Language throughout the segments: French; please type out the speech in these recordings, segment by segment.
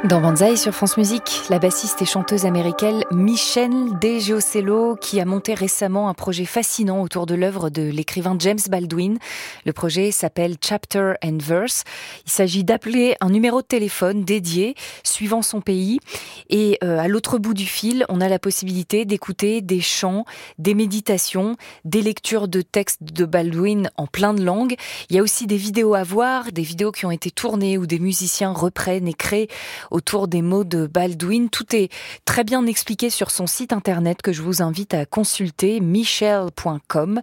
Dans Banzai sur France Musique, la bassiste et chanteuse américaine Michelle DeGiocello qui a monté récemment un projet fascinant autour de l'œuvre de l'écrivain James Baldwin. Le projet s'appelle Chapter and Verse. Il s'agit d'appeler un numéro de téléphone dédié suivant son pays et à l'autre bout du fil, on a la possibilité d'écouter des chants, des méditations, des lectures de textes de Baldwin en plein de langues. Il y a aussi des vidéos à voir, des vidéos qui ont été tournées où des musiciens reprennent et créent autour des mots de Baldwin. Tout est très bien expliqué sur son site internet que je vous invite à consulter, michelle.com,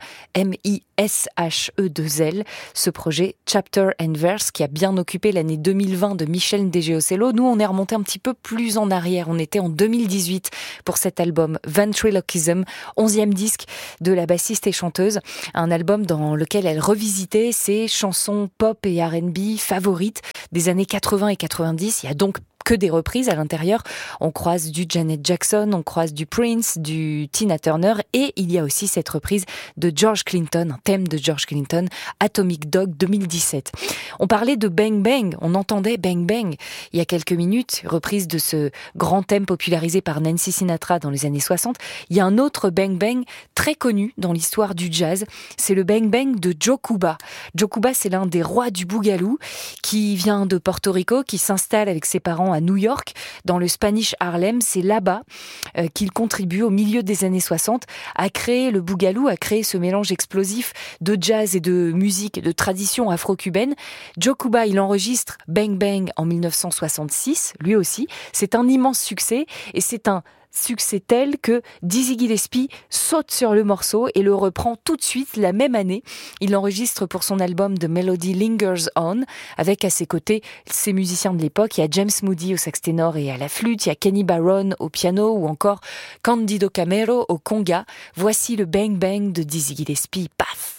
MISHE2L, ce projet Chapter and Verse qui a bien occupé l'année 2020 de Michelle DeGiocello. Nous, on est remonté un petit peu plus en arrière. On était en 2018 pour cet album Ventriloquism, 11e disque de la bassiste et chanteuse. Un album dans lequel elle revisitait ses chansons pop et R&B favorites des années 80 et 90. Il y a donc que des reprises à l'intérieur. On croise du Janet Jackson, on croise du Prince, du Tina Turner et il y a aussi cette reprise de George Clinton, un thème de George Clinton, Atomic Dog 2017. On parlait de Bang Bang, on entendait Bang Bang il y a quelques minutes, reprise de ce grand thème popularisé par Nancy Sinatra dans les années 60. Il y a un autre Bang Bang très connu dans l'histoire du jazz, c'est le Bang Bang de Joe Cuba. Joe Cuba, c'est l'un des rois du boogaloo qui vient de Porto Rico, qui s'installe avec ses parents à New York, dans le Spanish Harlem. C'est là-bas qu'il contribue au milieu des années 60 à créer le boogaloo, à créer ce mélange explosif de jazz et de musique, de tradition afro-cubaine. Joe Cuba, il enregistre Bang Bang en 1966, lui aussi. C'est un immense succès et c'est un succès tel que Dizzy Gillespie saute sur le morceau et le reprend tout de suite la même année. Il l'enregistre pour son album The Melody Lingers On, avec à ses côtés ses musiciens de l'époque. Il y a James Moody au sax ténor et à la flûte, il y a Kenny Barron au piano ou encore Candido Camero au conga. Voici le Bang Bang de Dizzy Gillespie. Paf!